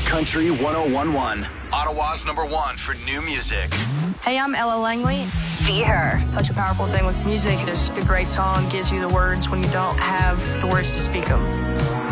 Country 101.1. Ottawa's #1 for new music. Hey, I'm Ella Langley. Be Her. Such a powerful thing with music is a great song gives you the words when you don't have the words to speak them.